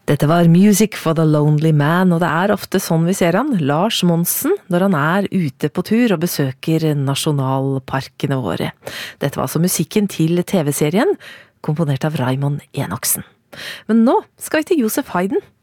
Dette var Music for the Lonely Man, og det ofte sånn vi ser han, Lars Monsen, når han ute på tur og besøker nasjonalparkene våre. Dette var altså musikken til TV-serien, komponert av Raymond Enoksen. Men nå skal vi til Josef Haydn.